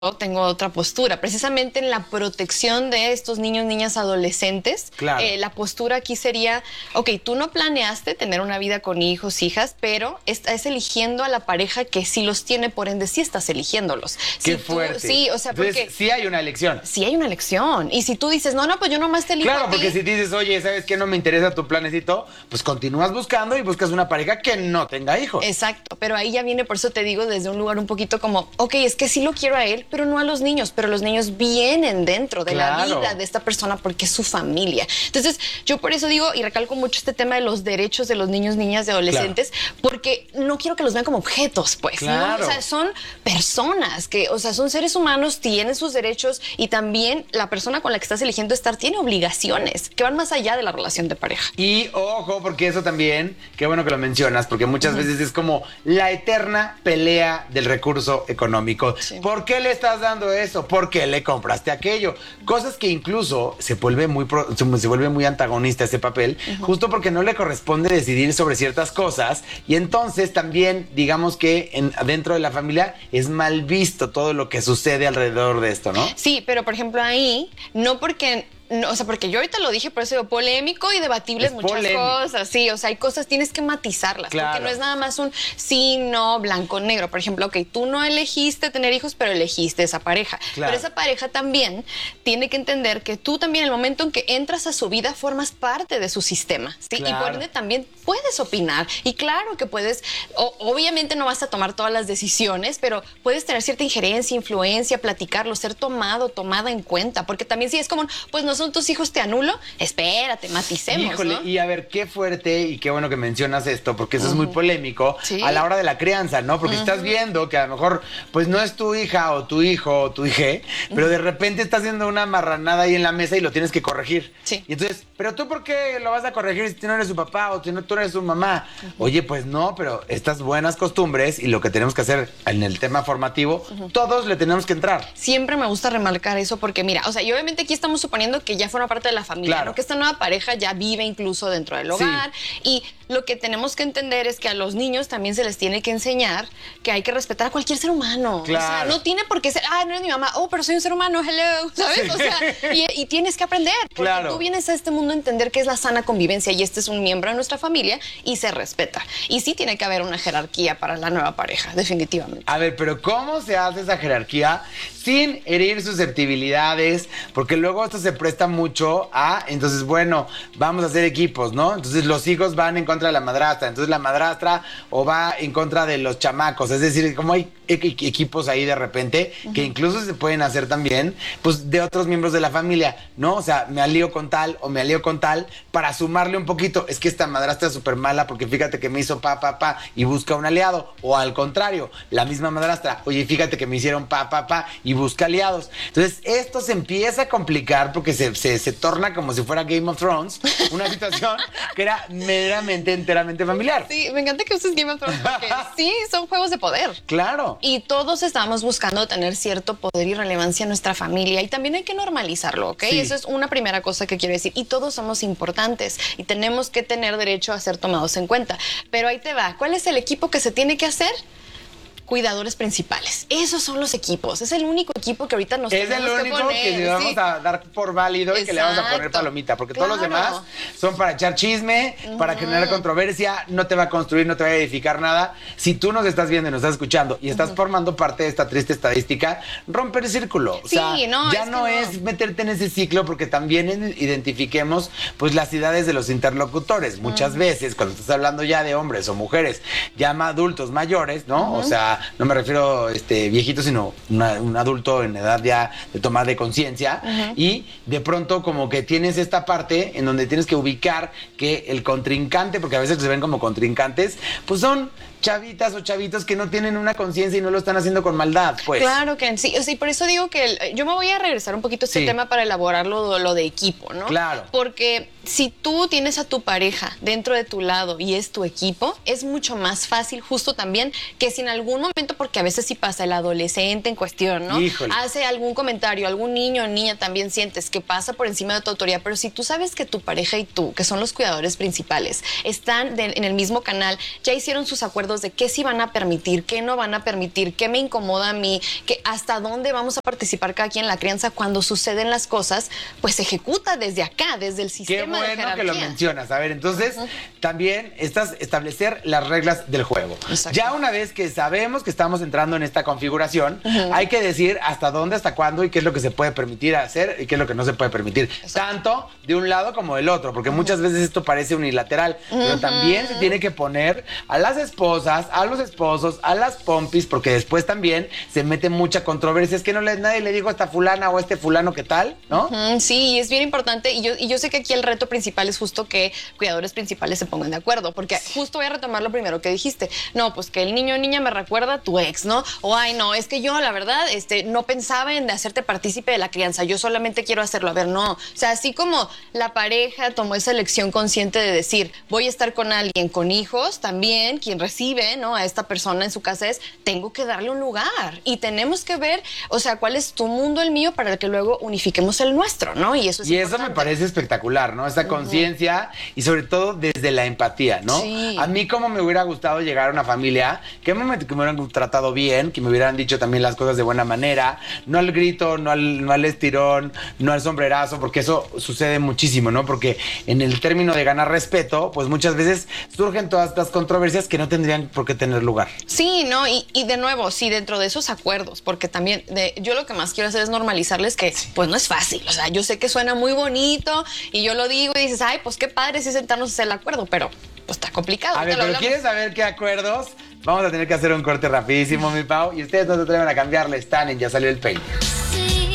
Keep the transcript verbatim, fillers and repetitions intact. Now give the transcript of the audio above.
tengo otra postura, precisamente en la protección de estos niños, niñas, adolescentes. Claro. Eh, la postura aquí sería, ok, tú no planeaste tener una vida con hijos, hijas, pero estás eligiendo a la pareja que sí los tiene, por ende sí estás eligiéndolos. Qué Si tú- fuerte. sí, o sea, Entonces, porque sí hay una elección. sí hay una elección. Y si tú dices, no, no, pues yo nomás te elijo Claro, a ti. porque si dices, oye, ¿sabes qué? No me interesa tu planecito, pues continúas buscando y buscas una pareja que no tenga hijos. Exacto, pero ahí ya viene, por eso te digo, desde un lugar un poquito como, ok, es que sí lo quiero a él, pero no a los niños, pero los niños vienen dentro de la Claro. vida de esta persona porque es su familia. Entonces, yo por eso digo y recalco mucho este tema de los derechos de los niños, niñas y adolescentes, porque no quiero que los vean como objetos, pues, Claro. ¿no? O sea, son personas que, o sea, son seres humanos, tienen sus derechos y también la persona con la que estás eligiendo estar tiene obligaciones que van más allá de la relación de pareja. Y ojo, porque eso también, qué bueno que lo mencionas, porque muchas veces es como la eterna pelea del recurso económico. Sí. ¿Por qué le estás dando eso? ¿Por qué le compraste aquello? Cosas que incluso se vuelve muy, pro- se se vuelve muy antagonista ese papel, justo porque no le corresponde decidir sobre ciertas cosas y entonces también, digamos que en, dentro de la familia es mal visto todo lo que sucede alrededor de esto, ¿no? Sí, pero por ejemplo ahí, no porque... No, o sea, porque yo ahorita lo dije, por eso digo polémico y debatibles Es muchas polémico. cosas, sí, o sea, hay cosas, tienes que matizarlas, Claro. porque no es nada más un sí, no, blanco, negro. Por ejemplo, ok, tú no elegiste tener hijos, pero elegiste esa pareja. Claro. Pero esa pareja también tiene que entender que tú también, en el momento en que entras a su vida, formas parte de su sistema, ¿sí? Claro. Y por ende también puedes opinar. Y claro que puedes, o- obviamente no vas a tomar todas las decisiones, pero puedes tener cierta injerencia, influencia, platicarlo, ser tomado, tomada en cuenta, porque también si es como, pues no son tus hijos, te anulo, espérate, maticemos, Híjole, ¿no? y a ver, qué fuerte y qué bueno que mencionas esto, porque eso es muy polémico Sí. a la hora de la crianza, ¿no? Porque estás viendo que a lo mejor, pues no es tu hija o tu hijo o tu hija, pero de repente estás haciendo una marranada ahí en la mesa y lo tienes que corregir. Sí. Y entonces, ¿pero tú por qué lo vas a corregir si tú no eres su papá o si no, tú no eres su mamá? Oye, pues no, pero estas buenas costumbres y lo que tenemos que hacer en el tema formativo, todos le tenemos que entrar. Siempre me gusta remarcar eso porque mira, o sea, y obviamente aquí estamos suponiendo que ya forma parte de la familia, Claro. ¿no? Que esta nueva pareja ya vive incluso dentro del hogar y lo que tenemos que entender es que a los niños también se les tiene que enseñar que hay que respetar a cualquier ser humano. Claro. O sea, no tiene por qué ser, ah, no eres mi mamá, oh, pero soy un ser humano, hello, ¿sabes? O sea, y, y tienes que aprender porque Claro. tú vienes a este mundo a entender que es la sana convivencia y este es un miembro de nuestra familia y se respeta. Y sí tiene que haber una jerarquía para la nueva pareja, definitivamente. A ver, pero ¿cómo se hace esa jerarquía sin herir susceptibilidades? Porque luego esto se presta mucho a, entonces, bueno, vamos a hacer equipos, ¿no? Entonces los hijos van en contra de la madrastra, entonces la madrastra o va en contra de los chamacos, es decir, como hay equ- equipos ahí de repente que incluso se pueden hacer también, pues de otros miembros de la familia, ¿no? O sea, me alío con tal o me alío con tal para sumarle un poquito, es que esta madrastra es súper mala porque fíjate que me hizo pa, pa, pa y busca un aliado, o al contrario, la misma madrastra, oye, fíjate que me hicieron pa, pa, pa y busca aliados. Entonces, esto se empieza a complicar porque se, se, se torna como si fuera Game of Thrones, una situación que era meramente, enteramente familiar. Sí, me encanta que uses Game of Thrones porque sí, son juegos de poder. Claro. Y todos estamos buscando tener cierto poder y relevancia en nuestra familia y también hay que normalizarlo, ¿ok? Sí. Eso es una primera cosa que quiero decir. Y todos somos importantes y tenemos que tener derecho a ser tomados en cuenta. Pero ahí te va. ¿Cuál es el equipo que se tiene que hacer? Cuidadores principales. Esos son los equipos. Es el único equipo que ahorita nos Es el tenemos que único poner. que le vamos sí. a dar por válido y que le vamos a poner Exacto. palomita, porque todos los Claro. demás son para echar chisme, para generar controversia, no te va a construir, no te va a edificar nada. Si tú nos estás viendo y nos estás escuchando y estás formando parte de esta triste estadística, rompe el círculo. O Sí, sea, no, ya es que no, no. es meterte en ese ciclo porque también en- identifiquemos pues las edades de los interlocutores. Muchas veces cuando estás hablando ya de hombres o mujeres, ya ma- adultos mayores, ¿no? O sea, no me refiero este viejito, sino una- un adulto en edad ya de tomar de conciencia y de pronto como que tienes esta parte en donde tienes que ubicar que el contrincante, porque a veces se ven como contrincantes, pues son chavitas o chavitos que no tienen una conciencia y no lo están haciendo con maldad, pues. Claro que sí, o sea, y por eso digo que el- yo me voy a regresar un poquito a este Sí. tema para elaborar lo, lo de equipo, ¿no? Claro. Porque si tú tienes a tu pareja dentro de tu lado y es tu equipo, es mucho más fácil justo también que si en algún momento, porque a veces sí pasa el adolescente en cuestión, ¿no? Híjole. Hace algún comentario, algún niño o niña también sientes que pasa por encima de tu autoridad, pero si tú sabes que tu pareja y tú, que son los cuidadores principales, están de, en el mismo canal, ya hicieron sus acuerdos de qué sí van a permitir, qué no van a permitir, qué me incomoda a mí, que hasta dónde vamos a participar cada quien en la crianza cuando suceden las cosas, pues se ejecuta desde acá, desde el sistema. Qué bueno que lo mencionas. A ver, entonces, uh-huh. también estás establecer las reglas del juego. Exacto. Ya una vez que sabemos que estamos entrando en esta configuración, uh-huh. hay que decir hasta dónde, hasta cuándo y qué es lo que se puede permitir hacer y qué es lo que no se puede permitir. Exacto. Tanto de un lado como del otro, porque uh-huh. muchas veces esto parece unilateral, uh-huh. pero también se tiene que poner a las esposas, a los esposos, a las pompis, porque después también se mete mucha controversia. Es que no le, nadie le dijo a esta fulana o a este fulano qué tal, ¿no? Uh-huh. Sí, es bien importante y yo, y yo sé que aquí el reto principal es justo que cuidadores principales se pongan de acuerdo, porque justo voy a retomar lo primero que dijiste. No, pues que el niño o niña me recuerda a tu ex, ¿no? O ay, no, es que yo la verdad este, no pensaba en hacerte partícipe de la crianza, yo solamente quiero hacerlo. A ver, no. O sea, así como la pareja tomó esa elección consciente de decir, voy a estar con alguien con hijos, también quien recibe, ¿no? A esta persona en su casa es, tengo que darle un lugar y tenemos que ver, o sea, cuál es tu mundo, el mío, para que luego unifiquemos el nuestro, ¿no? Y eso es Y importante. Eso me parece espectacular, ¿no? Esta conciencia y sobre todo desde la empatía, ¿no? Sí. A mí como me hubiera gustado llegar a una familia que me, que me hubieran tratado bien, que me hubieran dicho también las cosas de buena manera, no al grito, no al, no al estirón, no al sombrerazo, porque eso sucede muchísimo, ¿no? Porque en el término de ganar respeto, pues muchas veces surgen todas estas controversias que no tendrían por qué tener lugar. Sí, ¿no? Y, y de nuevo, sí, dentro de esos acuerdos, porque también de, yo lo que más quiero hacer es normalizarles que, pues no es fácil, o sea, yo sé que suena muy bonito y yo lo digo y dices, ay, pues qué padre sí sentarnos a hacer el acuerdo, pero pues está complicado. A ver, pero ¿quieres saber qué acuerdos? Vamos a tener que hacer un corte rapidísimo, mi Pau, y ustedes no se atreven a cambiarle, están en Ya Salió el Peine.